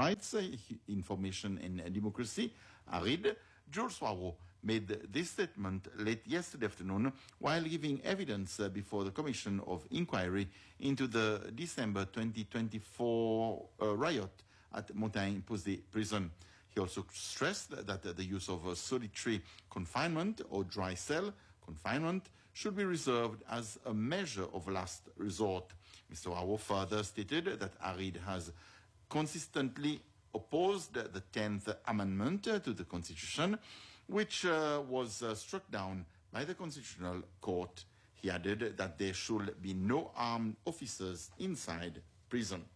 Rights, Information and Democracy, ARID, Jules Soireau, made this statement late yesterday afternoon while giving evidence before the Commission of Inquiry into the December 2024 riot at Montaigne-Posay prison. He also stressed that the use of solitary confinement or dry cell confinement should be reserved as a measure of last resort. Mr. Soireau further stated that ARID has consistently opposed the 10th Amendment to the Constitution, which was struck down by the Constitutional Court. He added that there should be no armed officers inside prison.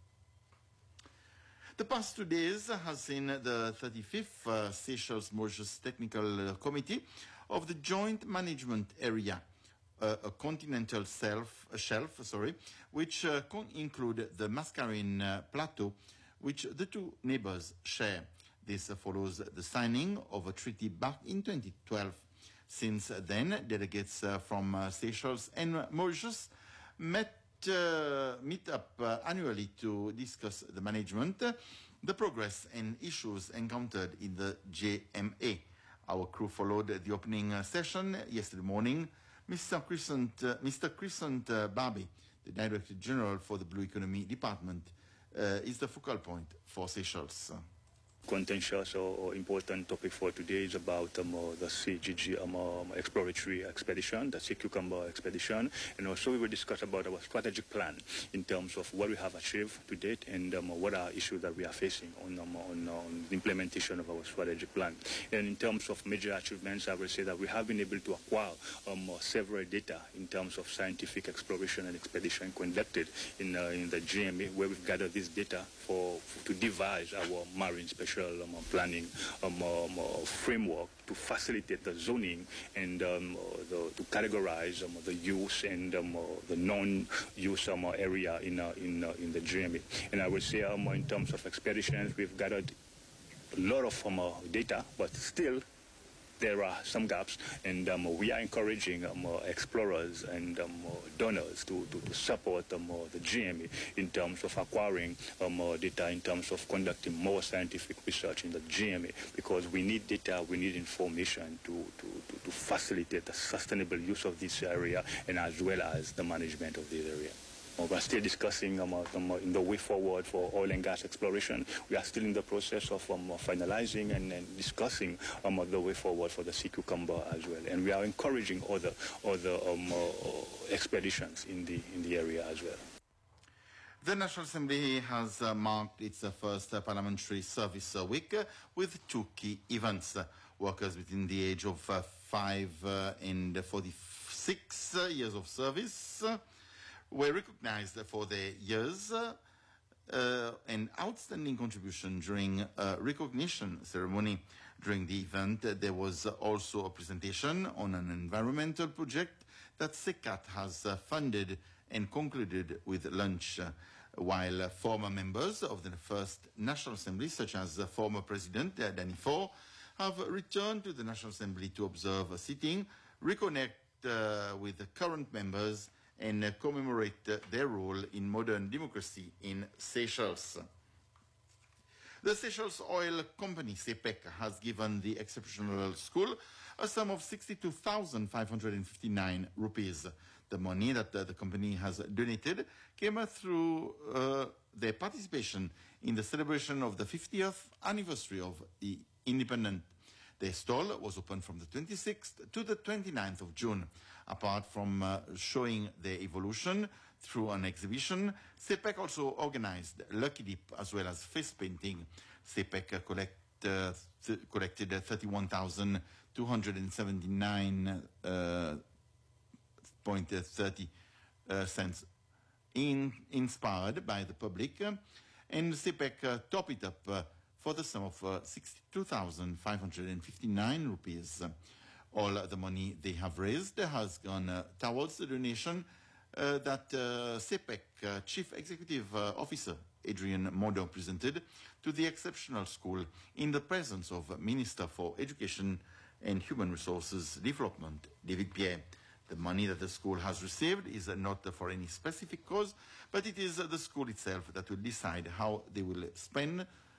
The past 2 days has seen the 35th Seychelles-Mauritius Technical Committee of the Joint Management Area, a continental shelf, which include the Mascarene Plateau, which the two neighbors share. This follows the signing of a treaty back in 2012. Since then, delegates from Seychelles and Mauritius meet up annually to discuss the management, the progress and issues encountered in the JMA. Our crew followed the opening session yesterday morning. Mr. Crescent Barbie, the Director General for the Blue Economy Department, is the focal point for Seychelles. Contentious or important topic for today is about the CGG exploratory expedition, the Sea Cucumber expedition, and also we will discuss about our strategic plan in terms of what we have achieved to date and what are issues that we are facing on the implementation of our strategic plan. And in terms of major achievements, I will say that we have been able to acquire several data in terms of scientific exploration and expedition conducted in the GMA, where we've gathered this data to devise our marine special planning framework to facilitate the zoning and to categorize the use and the non-use area in the GMA. And I would say in terms of expeditions, we've gathered a lot of data, but still there are some gaps, and we are encouraging explorers and donors to support the GMA in terms of acquiring data, in terms of conducting more scientific research in the GMA, because we need data, we need information to facilitate the sustainable use of this area and as well as the management of this area. We're still discussing in the way forward for oil and gas exploration. We are still in the process of finalizing and discussing the way forward for the Sea Cucumber as well. And we are encouraging other expeditions in the area as well. The National Assembly has marked its first Parliamentary Service Week with two key events. Workers between the age of 5 and 46 years of service were recognized for their years and outstanding contribution during a recognition ceremony. During the event, there was also a presentation on an environmental project that SECAT has funded and concluded with lunch, while former members of the first National Assembly, such as former President Danny Faure, have returned to the National Assembly to observe a sitting, reconnect with the current members, and commemorate their role in modern democracy in Seychelles. The Seychelles Oil Company, SEPEC, has given the exceptional school a sum of 62,559 rupees. The money that the company has donated came through their participation in the celebration of the 50th anniversary of the independence. Their stall was open from the 26th to the 29th of June. Apart from showing their evolution through an exhibition, SEPEC also organized Lucky Dip as well as face painting. SEPEC collected 31,279.30 cents inspired by the public, and SEPEC topped it up for the sum of 62,559 rupees. All the money they have raised has gone towards the donation that SEPEC Chief Executive Officer Adrian Modo presented to the exceptional school in the presence of Minister for Education and Human Resources Development, David Pierre. The money that the school has received is not for any specific cause, but it is the school itself that will decide how they will spend